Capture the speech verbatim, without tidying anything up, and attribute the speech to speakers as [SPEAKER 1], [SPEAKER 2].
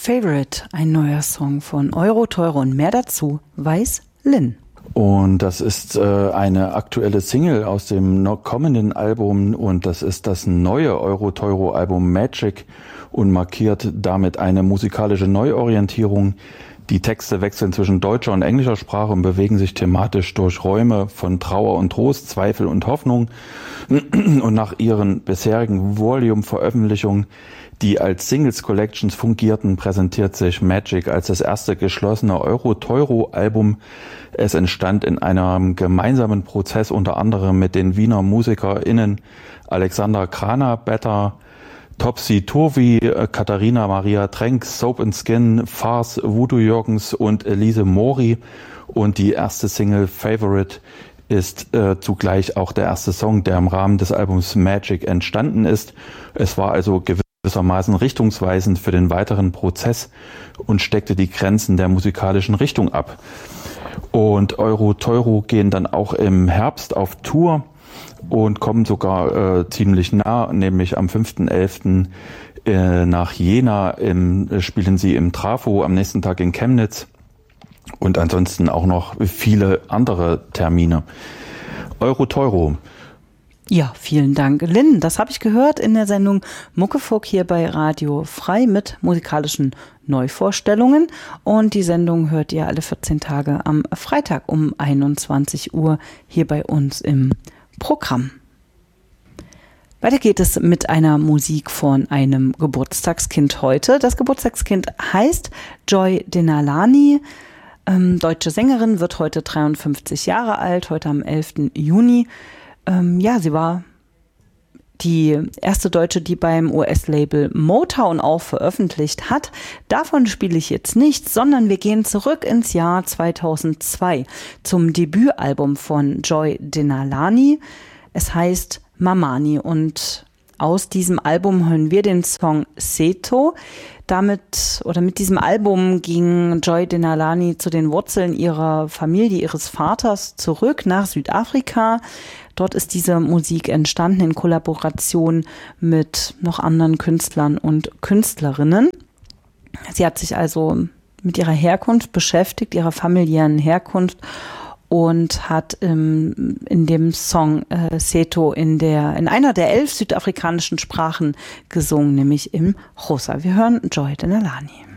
[SPEAKER 1] Favorite, ein neuer Song von Euro-Teuro und mehr dazu weiß Lynn.
[SPEAKER 2] Und das ist äh, eine aktuelle Single aus dem noch kommenden Album und das ist das neue Euro-Teuro-Album Magic und markiert damit eine musikalische Neuorientierung. Die Texte wechseln zwischen deutscher und englischer Sprache und bewegen sich thematisch durch Räume von Trauer und Trost, Zweifel und Hoffnung. Und nach ihren bisherigen Volume-Veröffentlichungen, die als Singles Collections fungierten, präsentiert sich Magic als das erste geschlossene Euro-Teuro-Album. Es entstand in einem gemeinsamen Prozess unter anderem mit den Wiener MusikerInnen Alexander Kraner-Better, Topsy Turvy, Katharina Maria Trenk, Soap and Skin, Fars, Voodoo Jürgens und Elise Mori. Und die erste Single Favorite ist äh, zugleich auch der erste Song, der im Rahmen des Albums Magic entstanden ist. Es war also gewissermaßen richtungsweisend für den weiteren Prozess und steckte die Grenzen der musikalischen Richtung ab. Und Euro-Teuro gehen dann auch im Herbst auf Tour und kommen sogar äh, ziemlich nah, nämlich am fünften elften äh, nach Jena im, äh, spielen sie im Trafo, am nächsten Tag in Chemnitz und ansonsten auch noch viele andere Termine. Euro-Teuro.
[SPEAKER 1] Ja, vielen Dank, Lynn. Das habe ich gehört in der Sendung Muckefuck hier bei Radio Frei mit musikalischen Neuvorstellungen. Und die Sendung hört ihr alle vierzehn Tage am Freitag um einundzwanzig Uhr hier bei uns im Programm. Weiter geht es mit einer Musik von einem Geburtstagskind heute. Das Geburtstagskind heißt Joy Denalani. Ähm, deutsche Sängerin, wird heute dreiundfünfzig Jahre alt, heute am elften Juni. Ähm, ja, sie war die erste Deutsche, die beim U S-Label Motown auch veröffentlicht hat. Davon spiele ich jetzt nichts, sondern wir gehen zurück ins Jahr zweitausendzwei zum Debütalbum von Joy Denalani. Es heißt Mamani und aus diesem Album hören wir den Song Seto. Damit oder mit diesem Album ging Joy Denalani zu den Wurzeln ihrer Familie, ihres Vaters zurück nach Südafrika. Dort ist diese Musik entstanden in Kollaboration mit noch anderen Künstlern und Künstlerinnen. Sie hat sich also mit ihrer Herkunft beschäftigt, ihrer familiären Herkunft und hat ähm, in dem Song äh, Seto in der in einer der elf südafrikanischen Sprachen gesungen, nämlich im Xhosa. Wir hören Joy Denalani.